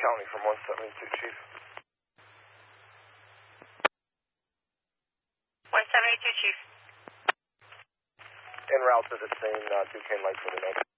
County from 172, Chief. 172, Chief. En route to the scene, Duquesne Light for the next.